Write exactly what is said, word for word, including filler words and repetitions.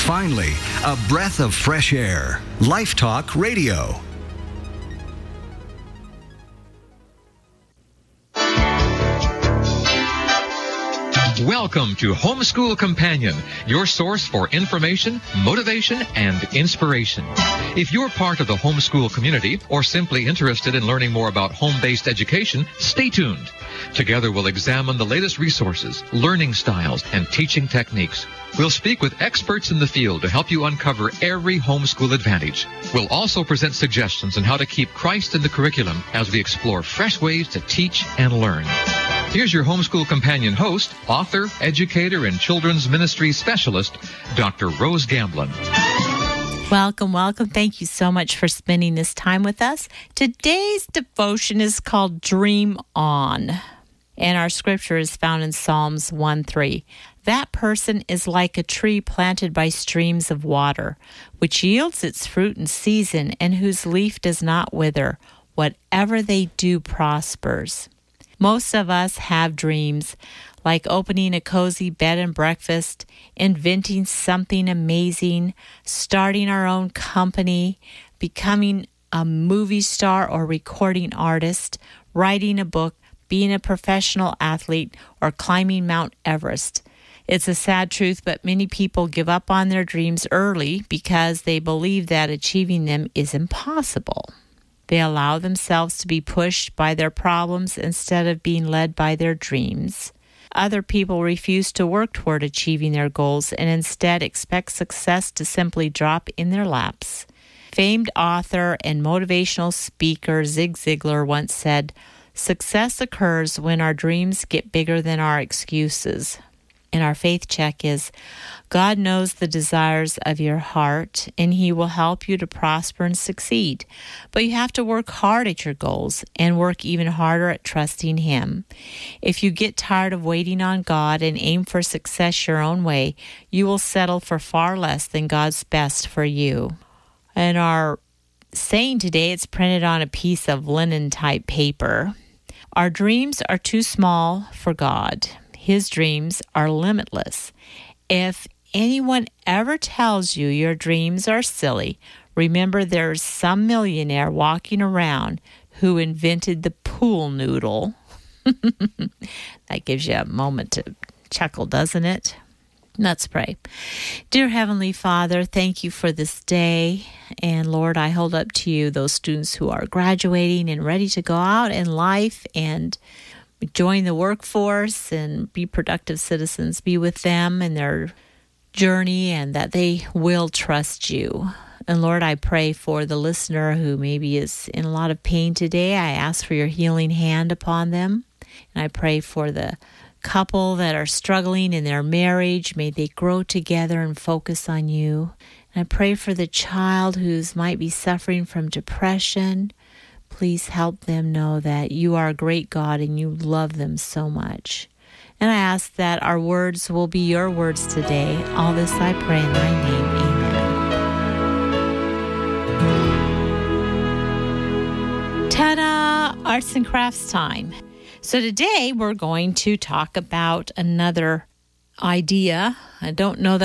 Finally, a breath of fresh air. Life Talk Radio. Welcome to Homeschool Companion, your source for information, motivation, and inspiration. If you're part of the homeschool community or simply interested in learning more about home-based education, stay tuned. Together we'll examine the latest resources, learning styles, and teaching techniques. We'll speak with experts in the field to help you uncover every homeschool advantage. We'll also present suggestions on how to keep Christ in the curriculum as we explore fresh ways to teach and learn. Here's your Homeschool Companion host, author, educator, and children's ministry specialist, Doctor Rose Gamblin. Welcome, welcome. Thank you so much for spending this time with us. Today's devotion is called Dream On, and our scripture is found in Psalms one three. That person is like a tree planted by streams of water, which yields its fruit in season and whose leaf does not wither. Whatever they do prospers. Most of us have dreams, like opening a cozy bed and breakfast, inventing something amazing, starting our own company, becoming a movie star or recording artist, writing a book, being a professional athlete, or climbing Mount Everest. It's a sad truth, but many people give up on their dreams early because they believe that achieving them is impossible. They allow themselves to be pushed by their problems instead of being led by their dreams. Other people refuse to work toward achieving their goals and instead expect success to simply drop in their laps. Famed author and motivational speaker Zig Ziglar once said, "Success occurs when our dreams get bigger than our excuses." And our faith check is, God knows the desires of your heart, and He will help you to prosper and succeed. But you have to work hard at your goals and work even harder at trusting Him. If you get tired of waiting on God and aim for success your own way, you will settle for far less than God's best for you. And our saying today, it's printed on a piece of linen-type paper. Our dreams are too small for God. His dreams are limitless. If anyone ever tells you your dreams are silly, remember there's some millionaire walking around who invented the pool noodle. That gives you a moment to chuckle, doesn't it? Let's pray. Dear Heavenly Father, thank you for this day. And Lord, I hold up to you those students who are graduating and ready to go out in life and join the workforce and be productive citizens. Be with them in their journey and that they will trust you. And Lord, I pray for the listener who maybe is in a lot of pain today. I ask for your healing hand upon them. And I pray for the couple that are struggling in their marriage. May they grow together and focus on you. And I pray for the child who might be suffering from depression. Please help them know that you are a great God and you love them so much. And I ask that our words will be your words today. All this I pray in thy name. Amen. Ta-da! Arts and crafts time. So today we're going to talk about another idea. I don't know that